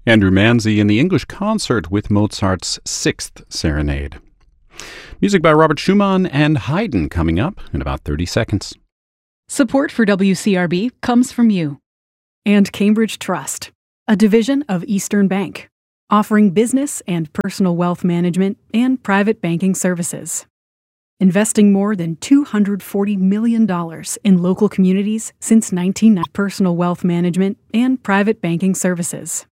Andrew Manzi in the English concert with Mozart's Sixth Serenade. Music by Robert Schumann and Haydn coming up in about 30 seconds. Support for WCRB comes from you and Cambridge Trust, a division of Eastern Bank, offering business and personal wealth management and private banking services. Investing more than $240 million in local communities since 1990. Personal wealth management and private banking services.